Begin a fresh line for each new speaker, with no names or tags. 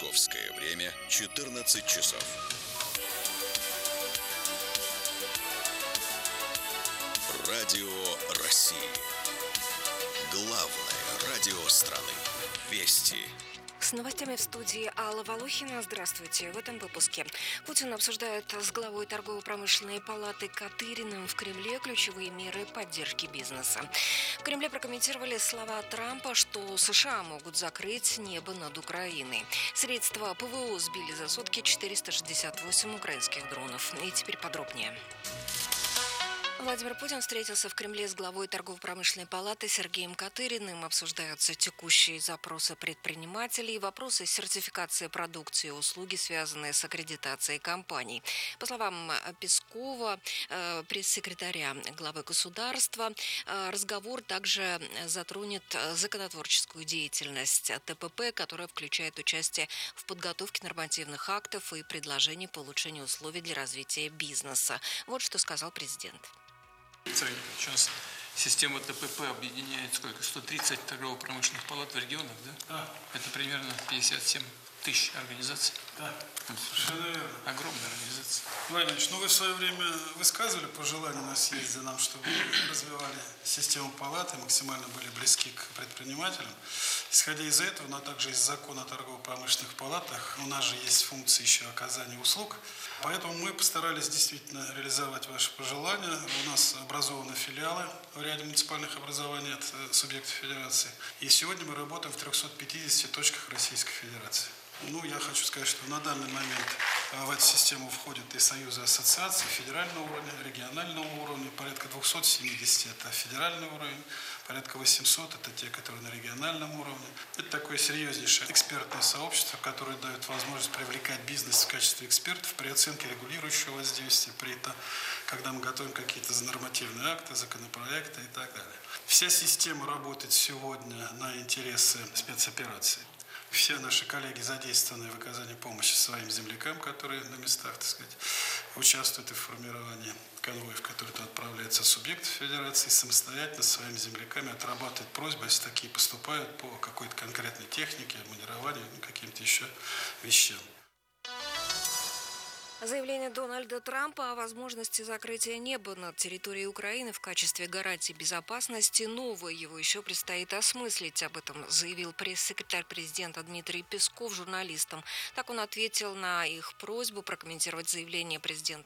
Московское время 14 часов. Радио России. Главное радио страны. Вести.
С новостями в студии Алла Волохина. Здравствуйте. В этом выпуске. Путин обсуждает с главой торгово-промышленной палаты Катыриным в Кремле ключевые меры поддержки бизнеса. В Кремле прокомментировали слова Трампа, что США могут закрыть небо над Украиной. Средства ПВО сбили за сутки 468 украинских дронов. И теперь подробнее. Владимир Путин встретился в Кремле с главой торгово-промышленной палаты Сергеем Катыриным. Обсуждаются текущие запросы предпринимателей, вопросы сертификации продукции и услуги, связанные с аккредитацией компаний. По словам Пескова, пресс-секретаря главы государства, разговор также затронет законотворческую деятельность ТПП, которая включает участие в подготовке нормативных актов и предложений по улучшению условий для развития бизнеса. Вот что сказал президент.
Сейчас система ТПП объединяет сколько? 130 торгово-промышленных палат в регионах, да?
Да.
Это примерно 57 тысяч организаций.
Да, совершенно верно.
Огромная организация.
Владимирович, вы в свое время высказывали пожелание на съезде нам, чтобы мы развивали систему палаты, максимально были близки к предпринимателям. Исходя из этого, но также из закона о торгово-промышленных палатах, у нас же есть функция еще оказания услуг. Поэтому мы постарались действительно реализовать ваши пожелания. У нас образованы филиалы в ряде муниципальных образований от субъектов федерации. И сегодня мы работаем в 350 точках Российской Федерации. Я хочу сказать, что на данный момент в эту систему входят и союзы ассоциаций федерального уровня, регионального уровня, порядка 270 – это федеральный уровень, порядка 800 – это те, которые на региональном уровне. Это такое серьезнейшее экспертное сообщество, которое дает возможность привлекать бизнес в качестве экспертов при оценке регулирующего воздействия, когда мы готовим какие-то нормативные акты, законопроекты и так далее. Вся система работает сегодня на интересы спецопераций. Все наши коллеги задействованы в оказании помощи своим землякам, которые на местах, участвуют в формировании конвоев, которые туда отправляются от субъектов федерации, самостоятельно своими земляками отрабатывают просьбы, если такие поступают по какой-то конкретной технике, обмунированию, каким-то еще вещам.
Заявление Дональда Трампа о возможности закрытия неба над территорией Украины в качестве гарантии безопасности новое. Его еще предстоит осмыслить. Об этом заявил пресс-секретарь президента Дмитрий Песков журналистам. Так он ответил на их просьбу прокомментировать заявление президента